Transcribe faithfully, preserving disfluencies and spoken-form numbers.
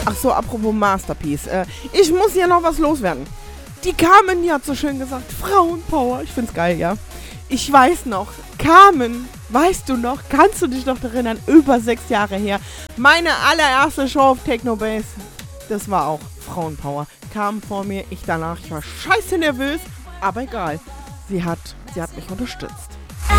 Ach so, apropos Masterpiece. Äh, ich muss hier noch was loswerden. Die Carmen, die hat so schön gesagt, Frauenpower. Ich find's geil, ja. Ich weiß noch, Carmen, weißt du noch, kannst du dich noch erinnern, über sechs Jahre her, meine allererste Show auf Technobase, das war auch Frauenpower. Kam vor mir, ich danach, ich war scheiße nervös, aber egal. Sie hat, sie hat mich unterstützt.